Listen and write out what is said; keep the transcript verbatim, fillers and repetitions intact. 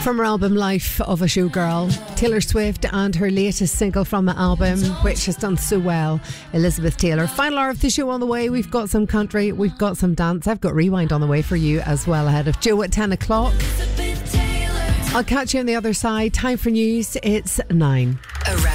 From her album Life of a Showgirl, Taylor Swift and her latest single from the album, which has done so well, Elizabeth Taylor. Final hour of the show on the way. We've got some country, we've got some dance. I've got Rewind on the way for you as well ahead of Joe at ten o'clock. I'll catch you on the other side. Time for news. It's nine. Around